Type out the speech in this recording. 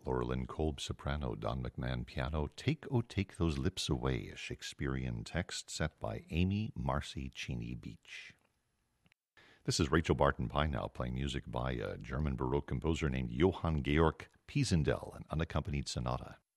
Laura Lynn Kolb soprano, Don McMahon piano, Take, Oh Take Those Lips Away, a Shakespearean text set by Amy Marcy Cheney Beach. This is Rachel Barton Pye now, playing music by a German Baroque composer named Johann Georg Pisendel, an unaccompanied sonata.